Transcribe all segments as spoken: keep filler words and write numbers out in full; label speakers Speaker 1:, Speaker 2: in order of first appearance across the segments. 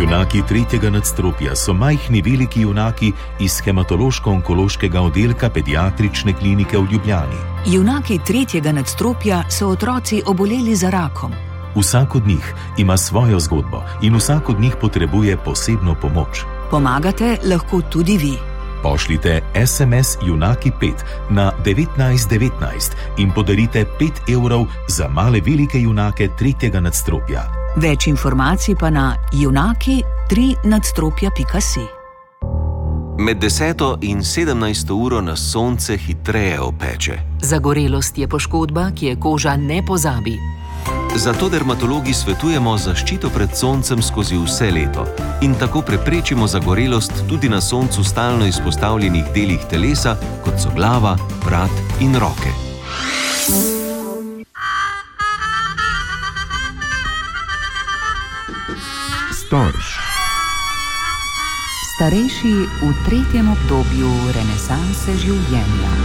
Speaker 1: Junaki tretjega nadstropja so majhni veliki junaki iz hematološko-onkološkega oddelka pediatrične klinike v Ljubljani.
Speaker 2: Junaki tretjega nadstropja so otroci oboleli za rakom.
Speaker 1: Vsak od njih ima svojo zgodbo in vsak od njih potrebuje posebno pomoč.
Speaker 2: Pomagate lahko tudi vi.
Speaker 1: Pošljite es em es Junaki pet na devetnajst devetnajst in podarite pet evrov za male velike junake tretjega nadstropja.
Speaker 2: Več informacij pa na junaki tri nadstropja pika si.
Speaker 3: Med deseto in sedemnajsto uro nas sonce hitreje opeče.
Speaker 2: Zagorelost je poškodba, ki je koža ne pozabi.
Speaker 3: Zato dermatologi svetujemo zaščito pred soncem skozi vse leto in tako preprečimo zagorelost tudi na soncu stalno izpostavljenih delih telesa, kot so glava, vrat in roke.
Speaker 4: Storž.
Speaker 2: Starejši v tretjem obdobju renesanse življenja.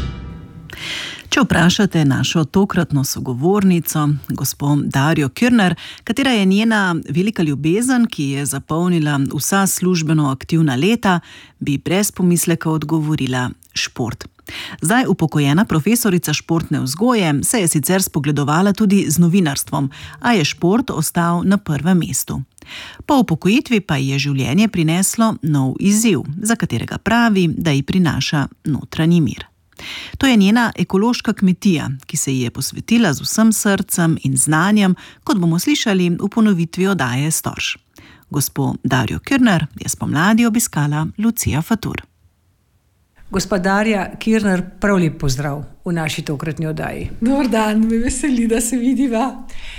Speaker 5: Če vprašate našo tokratno sogovornico, gospo Darjo Kürner, katera je njena velika ljubezen, ki je zapolnila vsa službeno aktivna leta, bi brez pomisleka odgovorila šport. Zdaj upokojena profesorica športne vzgoje se je sicer spogledovala tudi z novinarstvom, a je šport ostal na prvem mestu. Po upokojitvi pa je življenje prineslo nov izziv, za katerega pravi, da ji prinaša notranji mir. To je njena ekološka kmetija, ki se ji je posvetila z vsem srcem in znanjem, kot bomo slišali v ponovitvi oddaje Storž. Gospo Darjo Kürner je spomladi obiskala Lucija Fatur.
Speaker 6: Gospa Darja Kürner, prav lep pozdrav v naši tokratni oddaji.
Speaker 7: Dobar dan, me veseli, da se vidiva.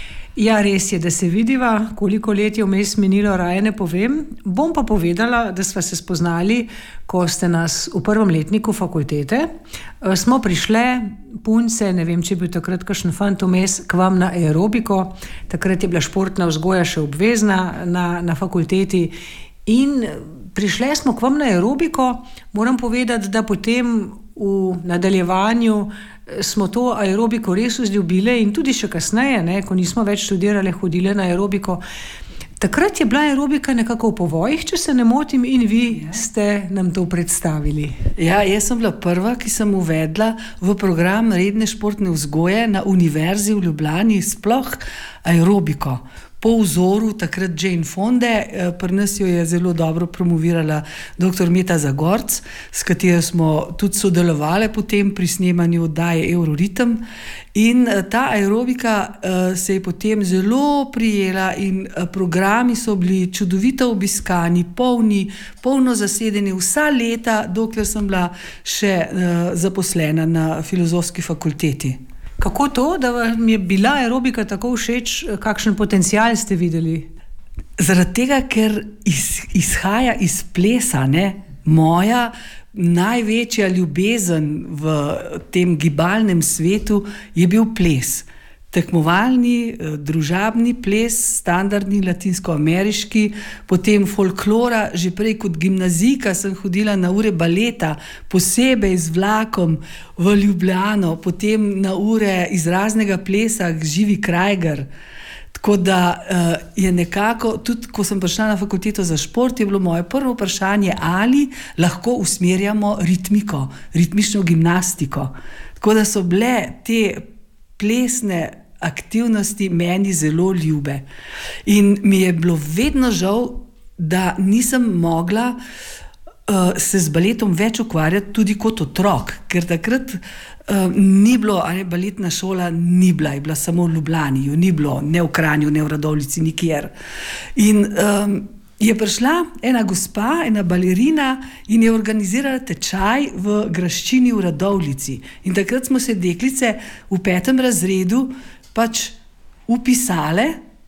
Speaker 6: Ja, res je, da se vidiva, koliko let je vmes minilo, raje ne povem. Bom pa povedala, da sva se spoznali, ko ste nas v prvem letniku fakultete. Smo prišle, punce, ne vem, če je bil takrat kakšen fant vmes, k vam na aerobiko. Takrat je bila športna vzgoja še obvezna na, na fakulteti. In prišle smo k vam na aerobiko. Moram povedati, da potem v nadaljevanju smo to aerobiko res vzljubile in tudi še kasneje, ne, ko nismo več študirale, hodile na aerobiko. Takrat je bila aerobika nekako v povojih, če se ne motim, in vi ste nam to predstavili.
Speaker 7: Ja, jaz sem bila prva, ki sem uvedla v program redne športne vzgoje na Univerzi v Ljubljani sploh aerobiko. Po vzoru takrat Jane Fonde, pri nas jo je zelo dobro promovirala doktor Meta Zagorc, s katero smo tudi sodelovali potem pri snemanju oddaje Euroritem. In ta aerobika se je potem zelo prijela in programi so bili čudovito obiskani, polni, polno zasedeni vsa leta, dokler sem bila še zaposlena na Filozofski fakulteti.
Speaker 6: Kako to, da vam je bila aerobika tako všeč, kakšen potencial ste videli?
Speaker 7: Zaradi tega, ker iz, izhaja iz plesa, ne? Moja največja ljubezen v tem gibalnem svetu je bil ples. Tekmovalni, družabni ples, standardni latinskoameriški, potem folklora, že prej kot gimnazijka sem hodila na ure baleta, posebej z vlakom v Ljubljano, potem na ure izraznega plesa, Živi Krajger. Tako da je nekako, tudi ko sem prišla na fakulteto za šport, je bilo moje prvo vprašanje, ali lahko usmerjamo ritmiko, ritmično gimnastiko. Tako da so bile te plesne aktivnosti meni zelo ljube. In mi je bilo vedno žal, da nisem mogla uh, se z baletom več ukvarjati tudi kot otrok, ker takrat uh, ni bilo, ali baletna šola ni bila, je bila samo v Ljubljani, jo ni bilo, ne v Kranju, ne v Radovljici, nikjer. In um, je prišla ena gospa, ena balerina in je organizirala tečaj v graščini v Radovljici. In takrat smo se deklice v petem razredu pač upisale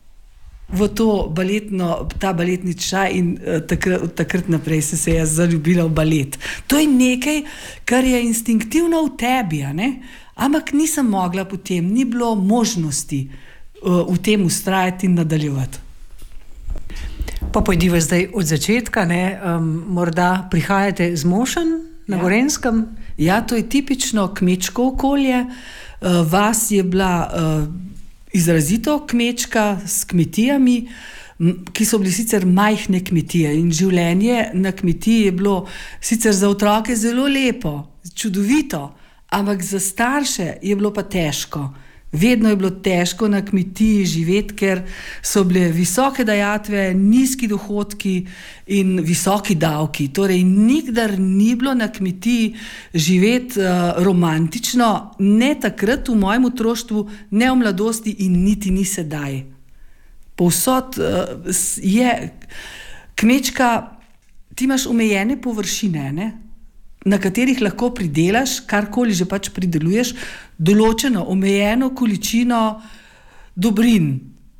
Speaker 7: v to baletno, ta baletni tečaj in uh, takrat, takrat naprej se se je zaljubila v balet. To je nekaj, kar je instinktivno v tebi, a ne? Ampak nisem mogla potem, ni bilo možnosti uh, v tem vztrajati in nadaljevati.
Speaker 6: Pa pojdiva zdaj od začetka, ne, um, morda prihajate z Mošen na ja. Gorenskem?
Speaker 7: Ja, to je tipično kmečko okolje. Uh, vas je bila uh, izrazito kmečka s kmetijami. ki so bili sicer majhne kmetije in življenje na kmetiji je bilo sicer za otroke zelo lepo, čudovito, ampak za starše je bilo pa težko. Vedno je bilo težko na kmetiji živeti, ker so bile visoke dajatve, nizki dohodki in visoki davki. Torej, nikdar ni bilo na kmetiji živeti uh, romantično, ne takrat v mojem otroštvu, ne v mladosti in niti ni sedaj. Povsod uh, je kmečka, ti imaš omejene površine, ne? Na katerih lahko pridelaš, karkoli že pač prideluješ, določeno, omejeno količino dobrin.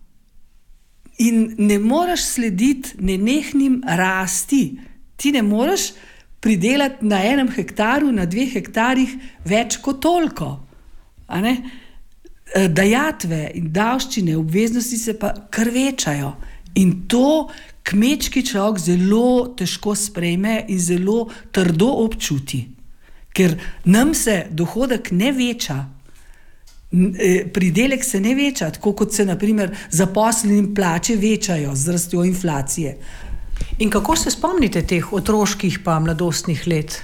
Speaker 7: In ne moreš slediti nenehnim rasti. Ti ne moreš pridelati na enem hektaru, na dveh hektarjih več kot toliko. A ne? Dajatve in davščine, obveznosti se pa kar večajo. In to kmečki človek zelo težko sprejme in zelo trdo občuti, ker nam se dohodek ne veča, pridelek se ne veča, tako kot se na primer zaposlenim plače večajo z rastjo inflacije.
Speaker 6: In kako se spomnite teh otroških pa mladostnih let?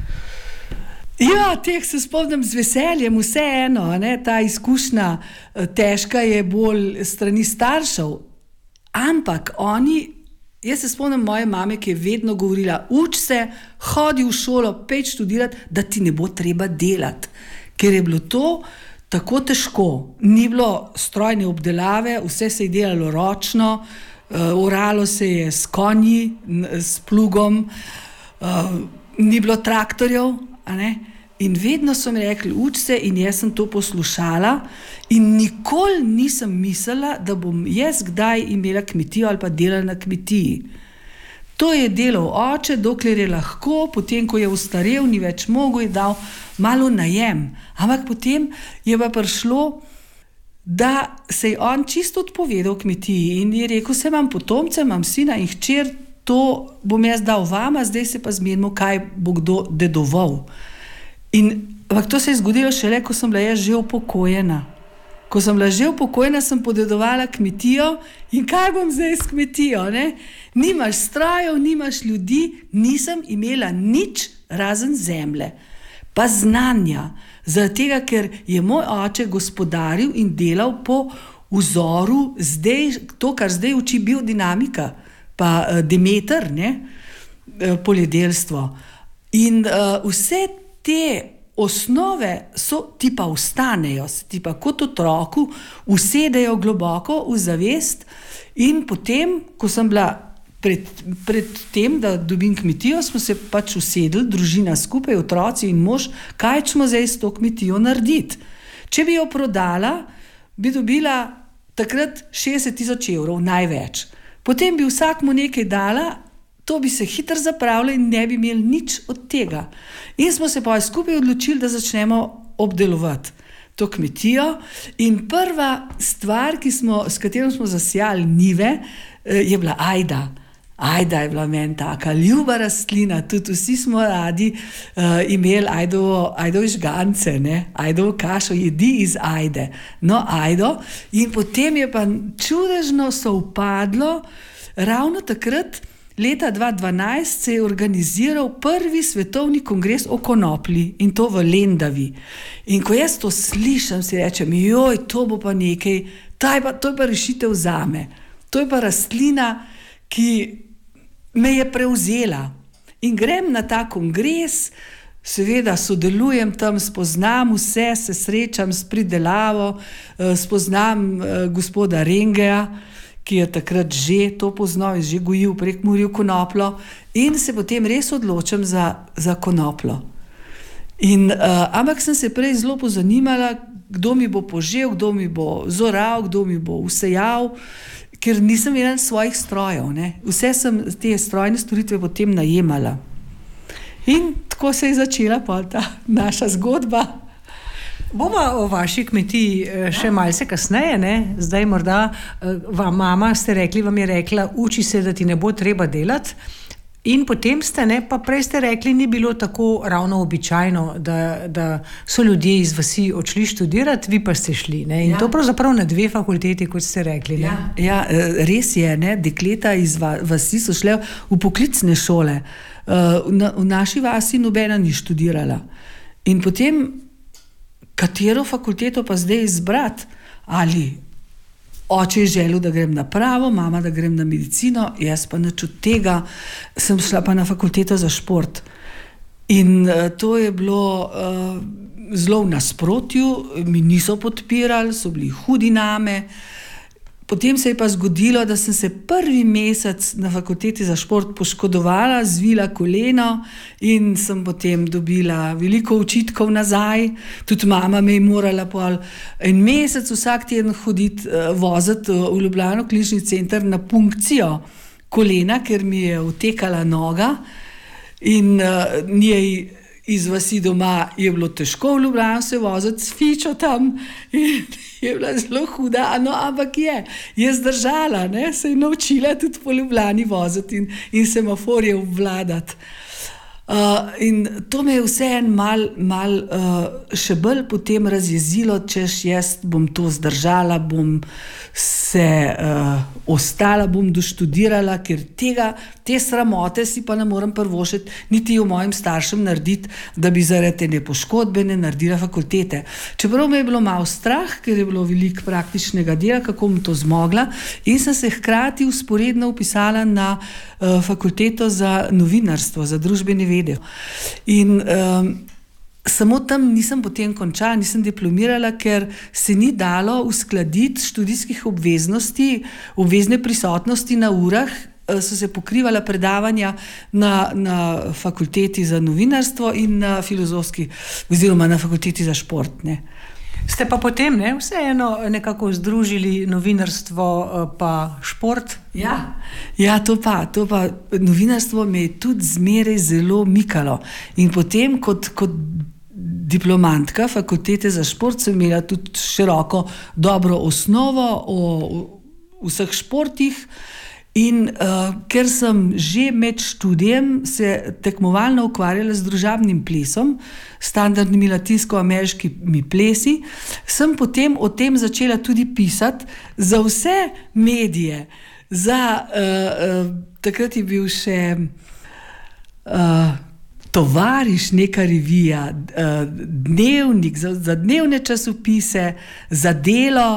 Speaker 7: Ja, teh se spomnim z veseljem, vseeno, ne, ta izkušnja težka je bolj strani staršev, ampak oni, jaz se spomnim moje mame, ki je vedno govorila, uč se, hodi v šolo, pej študirati, da ti ne bo treba delati. Ker je bilo to tako težko. Ni bilo strojne obdelave, vse se je delalo ročno, uh, oralo se je s konji, s plugom, uh, ni bilo traktorjev, a ne? In vedno so mi rekli, uč se, in jaz sem to poslušala in nikoli nisem mislila, da bom jaz kdaj imela kmetijo ali pa delala na kmetiji. To je delal oče, dokler je lahko, potem, ko je ostarel, ni več mogel, je dal malo najem. Ampak potem je pa prišlo, da se je on čisto odpovedal kmetiji in je rekel, se imam potomce, imam sina in hčer, to bom jaz dal vama, zdaj se pa zmenimo, kaj bo kdo dedoval. In to se je zgodilo šele, ko sem bila jaz že upokojena. Ko sem bila že upokojena, sem podedovala kmetijo in kaj bom zdaj s kmetijo, ne? Nimaš strojev, nimaš ljudi, nisem imela nič razen zemlje. Pa znanja, zaradi tega, ker je moj oče gospodaril in delal po vzoru, zdaj, to, kar zdaj uči biodinamika, pa Demeter, ne? Poljedelstvo. In uh, vse te osnove so, ti pa ostanejo, ti pa kot otroku usedejo globoko v zavest in potem, ko sem bila pred, pred tem, da dobim kmetijo, smo se pač usedli, družina skupaj, otroci in mož, kaj smo zdaj s to kmetijo narediti. Če bi jo prodala, bi dobila takrat šestdeset tisoč evrov, največ. Potem bi vsakmu nekaj dala, to bi se hitro zapravilo in ne bi imeli nič od tega. In smo se pa skupaj odločili, da začnemo obdelovati to kmetijo. In prva stvar, ki smo, s katero smo zasijali njive, je bila ajda. Ajda je bila meni taka ljuba rastlina, tudi vsi smo radi uh, imeli ajdovo, ajdovo žgance, ne? Ajdovo kašo, jedi iz ajde. No, ajdo. In potem je pa čudežno sovpadlo, ravno takrat, leta dva tisoč dvanajst se je organiziral prvi svetovni kongres o konoplji in to v Lendavi. In ko jaz to slišam, si rečem, joj, to bo pa nekaj, to je pa, to je pa rešitev zame. To je pa rastlina, ki me je prevzela. In grem na ta kongres, seveda sodelujem tam, spoznam vse, se srečam s pridelavo, spoznam gospoda Rengeja, ki je takrat že to poznal in že gojil prek Murju konoplo in se potem res odločim za, za konoplo. In, uh, ampak sem se prej zelo pozanimala, kdo mi bo požel, kdo mi bo zoral, kdo mi bo usejal, ker nisem imela svojih strojev. Ne? Vse sem te strojne storitve potem najemala. In tako se je začela pa ta naša zgodba.
Speaker 6: Bomo o vaši kmetiji še malce kasneje, ne? Zdaj morda vam mama, ste rekli, vam je rekla, uči se, da ti ne bo treba delati. In potem ste, ne, pa prej ste rekli, ni bilo tako ravno običajno, da, da so ljudje iz vasi odšli študirati, vi pa ste šli. Ne? In ja. To pravzaprav na dve fakulteti, kot ste rekli. Ne?
Speaker 7: Ja, ja, res je, ne? Dekleta iz vasi so šle v poklicne šole. V naši vasi nobena ni študirala. In potem, katero fakulteto pa zdaj izbrati? Ali oče je želel, da grem na pravo, mama, da grem na medicino, jaz pa nič od tega, sem šla pa na fakulteto za šport. In uh, to je bilo uh, zelo v nasprotju, mi niso podpirali, so bili hudi name. Potem se je pa zgodilo, da sem se prvi mesec na fakulteti za šport poškodovala, zvila koleno in sem potem dobila veliko očitkov nazaj. Tudi mama me je morala pol en mesec vsak teden hoditi, voziti v Ljubljano klinični center na punkcijo kolena, ker mi je utekala noga in uh, njej iz vasi doma je bilo težko v Ljubljano se voziti s fičo tam in je bila zelo huda, no, ampak je, je zdržala, ne, se je naučila tudi po Ljubljani voziti in, in semaforje obvladati. Uh, in to me je vseeno mal, mal uh, še bolj potem razjezilo, češ jaz bom to zdržala, bom se uh, ostala, bom doštudirala, ker tega, te sramote si pa ne morem prvošiti, niti v mojim staršem narediti, da bi zaradi te poškodbe ne naredila fakultete. Čeprav me je bilo malo strah, ker je bilo veliko praktičnega dela, kako bom to zmogla, in sem se hkrati vzporedno upisala na uh, fakulteto za novinarstvo, za družbene vede. In um, samo tam nisem potem končala, nisem diplomirala, ker se ni dalo uskladiti študijskih obveznosti, obvezne prisotnosti na urah, so se pokrivala predavanja na, na fakulteti za novinarstvo in na filozofski, oziroma na fakulteti za šport, ne.
Speaker 6: Ste pa potem, ne, vseeno nekako združili novinarstvo pa šport?
Speaker 7: Ja, ja to pa, to pa novinarstvo me je tudi zmeraj zelo mikalo. In potem kot, kot diplomantka fakultete za šport sem imela tudi široko dobro osnovo o, o vseh športih. In uh, ker sem že med študijem se tekmovalno ukvarjala z družabnim plesom, standardnimi latinsko-ameriškimi plesi, sem potem o tem začela tudi pisati za vse medije. Za, uh, uh, takrat je bil še uh, Tovariš, neka revija, uh, dnevnik, za, za dnevne časopise, za Delo,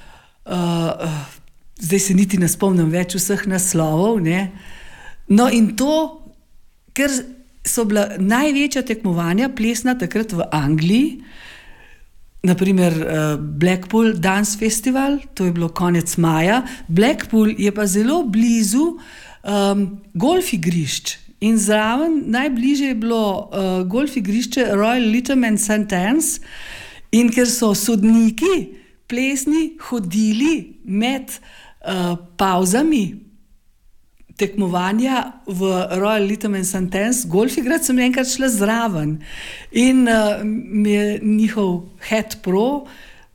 Speaker 7: uh, zdaj se niti ne spomnim več vseh naslovov, ne. No in to, ker so bila največja tekmovanja plesna takrat v Angliji, naprimer Blackpool Dance Festival, to je bilo konec maja. Blackpool je pa zelo blizu um, golf igrišč in zraven najbližje je bilo uh, golf igrišče Royal Lytham and Saint Anne's, in ker so sodniki plesni hodili med Uh, pauzami tekmovanja v Royal Lytham and Saint Anne's golf igrat, sem enkrat šla zraven in uh, mi je njihov head pro uh,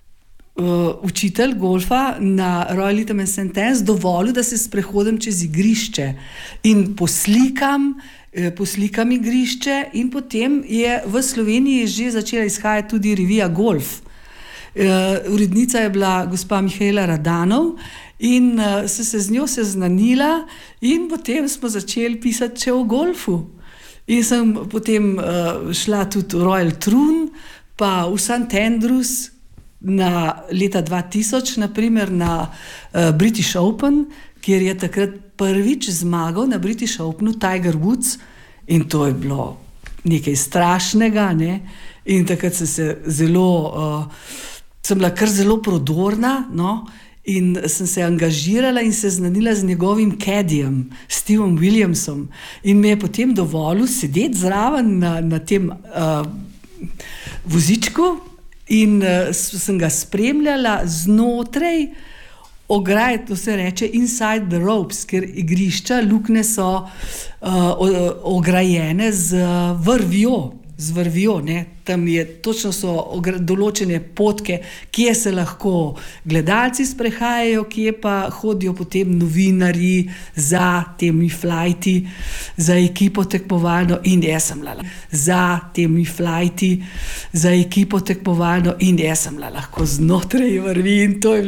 Speaker 7: učitelj golfa na Royal Lytham and Saint Anne's dovolil, da se sprehodim čez igrišče in poslikam poslikam igrišče, in potem je v Sloveniji že začela izhajati tudi revija Golf. Uh, urednica je bila gospa Mihaela Radanov in uh, se, se z njo seznanila in potem smo začeli pisati še o golfu. In sem potem uh, šla tudi v Royal Troon, pa v Saint Andrews na leta dva tisoč, naprimer na uh, British Open, kjer je takrat prvič zmagal na British Openu Tiger Woods, in to je bilo nekaj strašnega, ne? In takrat sem se zelo, uh, sem bila kar zelo prodorna, no? In sem se angažirala in se znanila z njegovim caddyjem, Stevom Williamsom, in me je potem dovolil sedeti zraven na, na tem uh, vozičku in uh, sem ga spremljala znotraj ograje, to se reče inside the ropes, ker igrišča, luknje so uh, ograjene z vrvjo, z vrvjo, ne? Tam je, točno so določene potke, kje se lahko gledalci sprehajajo, kje pa hodijo potem novinarji za temi flajti, za ekipo tekmovalno in jaz sem bila za temi flajti, za ekipo tekmovalno in jaz sem bila lahko znotraj vrvi in to je